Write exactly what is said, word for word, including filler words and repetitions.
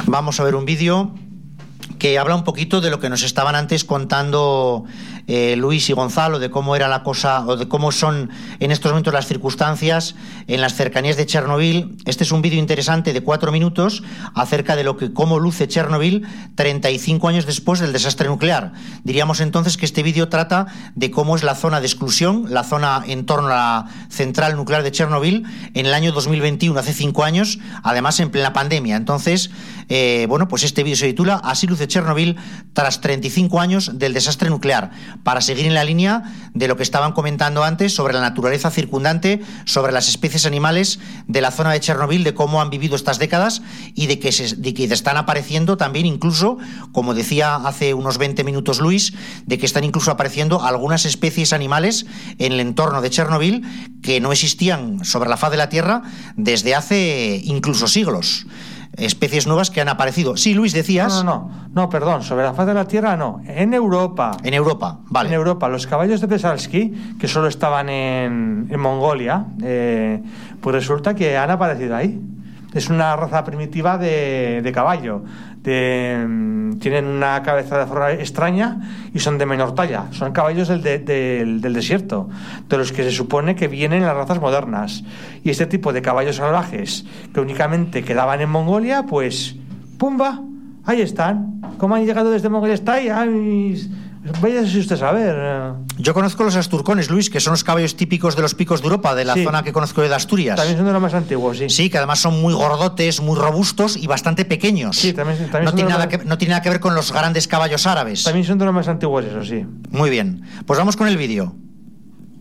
Vamos a ver un vídeo que habla un poquito de lo que nos estaban antes contando eh, Luis y Gonzalo, de cómo era la cosa, o de cómo son en estos momentos las circunstancias en las cercanías de Chernobyl. Este es un vídeo interesante de cuatro minutos acerca de lo que cómo luce Chernobyl treinta y cinco años después del desastre nuclear. Diríamos entonces que este vídeo trata de cómo es la zona de exclusión, la zona en torno a la central nuclear de Chernobyl en el año dos mil veintiuno, hace cinco años, además en plena pandemia. Entonces, eh, bueno, pues este vídeo se titula Así luce Chernobyl tras treinta y cinco años del desastre nuclear, para seguir en la línea de lo que estaban comentando antes sobre la naturaleza circundante, sobre las especies animales de la zona de Chernobyl, de cómo han vivido estas décadas y de que, se, de que están apareciendo también incluso, como decía hace unos veinte minutos Luis, de que están incluso apareciendo algunas especies animales en el entorno de Chernobyl que no existían sobre la faz de la Tierra desde hace incluso siglos. Especies nuevas que han aparecido. Sí, Luis, decías... No, no, no, no, perdón, sobre la faz de la Tierra no, en Europa. En Europa, vale. En Europa, los caballos de Pesalsky, que solo estaban en, en Mongolia, eh, pues resulta que han aparecido ahí. Es una raza primitiva de, de caballo. De, tienen una cabeza de forma extraña y son de menor talla. Son caballos del, de, del, del desierto, de los que se supone que vienen las razas modernas. Y este tipo de caballos salvajes que únicamente quedaban en Mongolia, pues ¡pumba! Ahí están. ¿Cómo han llegado desde Mongolia? Está ahí. Ay, vaya si usted saber. Yo conozco los asturcones, Luis, que son los caballos típicos de los picos de Europa, de la sí. zona que conozco de Asturias. También son de los más antiguos, sí. Sí, que además son muy gordotes, muy robustos y bastante pequeños. Sí, también, también no, son tiene de los nada más... que, no tiene nada que ver con los grandes caballos árabes. También son de los más antiguos, eso sí. Muy bien. Pues vamos con el vídeo.